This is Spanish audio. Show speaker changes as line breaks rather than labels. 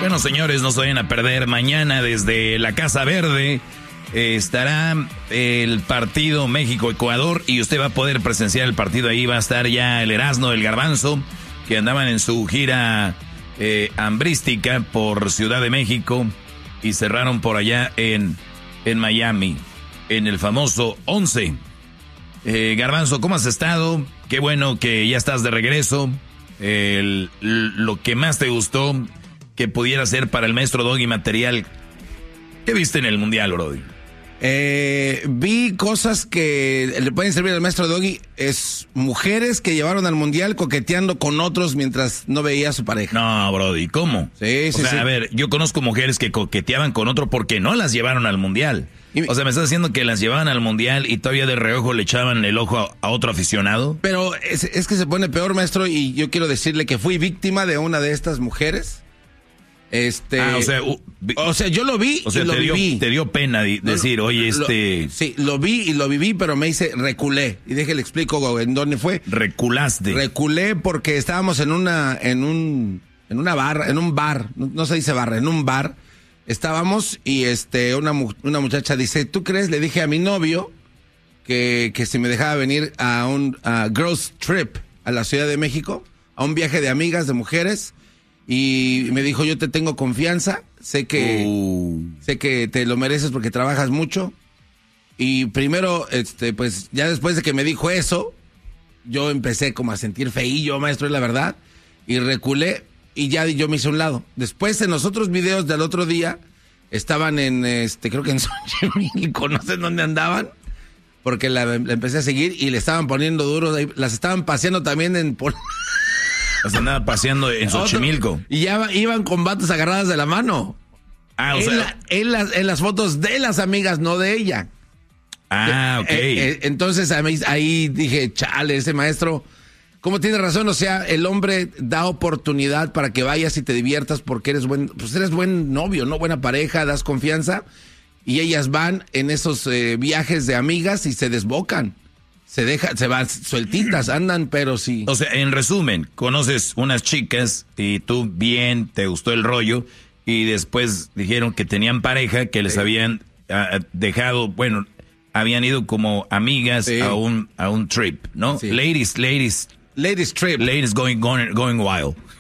Bueno, señores, no se vayan a perder. Mañana desde la Casa Verde estará el partido México-Ecuador y usted va a poder presenciar el partido. Ahí va a estar ya el Erasmo, el Garbanzo, que andaban en su gira hambrística por Ciudad de México y cerraron por allá en Miami, en el famoso 11. Garbanzo, ¿cómo has estado? Qué bueno que ya estás de regreso. Lo que más te gustó que pudiera ser para el maestro Doggy material. ¿Qué viste en el Mundial, Brody?
Vi cosas que le pueden servir al maestro Doggy. Es mujeres que llevaron al Mundial coqueteando con otros mientras no veía a su pareja.
No, Brody, ¿cómo?
Sí.
A ver, yo conozco mujeres que coqueteaban con otro porque no las llevaron al Mundial. O sea, ¿me estás diciendo que las llevaban al Mundial y todavía de reojo le echaban el ojo a otro aficionado?
Pero es que se pone peor, maestro, y yo quiero decirle que fui víctima de una de estas mujeres. O sea, yo lo vi y lo viví.
Te dio pena decir, oye,
Sí, lo vi y lo viví, pero me hice, reculé. Y déjale explico en dónde fue.
Reculaste.
Reculé porque estábamos en un bar, no se dice barra, en un bar. Estábamos y una muchacha dice, ¿tú crees? Le dije a mi novio que si me dejaba venir a un girls trip a la Ciudad de México, a un viaje de amigas, de mujeres. Y me dijo, yo te tengo confianza, sé que te lo mereces porque trabajas mucho. Y primero, pues ya después de que me dijo eso, yo empecé como a sentir feillo, maestro, es la verdad. Y reculé y ya yo me hice a un lado. Después en los otros videos del otro día, estaban en, creo que en Xochimilco, no sé dónde andaban. Porque la empecé a seguir y le estaban poniendo duros, las estaban paseando también en...
Las andaba paseando en Xochimilco.
Y ya iban con batas agarradas de la mano. En las fotos de las amigas, no de ella.
Ok.
Entonces ahí dije, chale, ese maestro, ¿cómo tiene razón? O sea, el hombre da oportunidad para que vayas y te diviertas porque eres buen novio, ¿no? Buena pareja, das confianza. Y ellas van en esos viajes de amigas y se desbocan. Se van sueltitas, andan, pero sí.
O sea, en resumen, conoces unas chicas y tú bien, te gustó el rollo y después dijeron que tenían pareja, que les habían dejado, bueno, habían ido como amigas a un trip, ¿no?
Sí.
Ladies
trip.
Ladies going wild.